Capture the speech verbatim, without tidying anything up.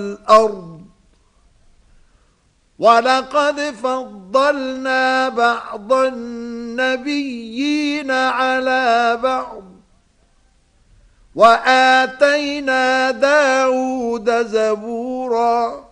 الأرض ولقد فضلنا بعض النبيين على بعض وآتينا داود زبورا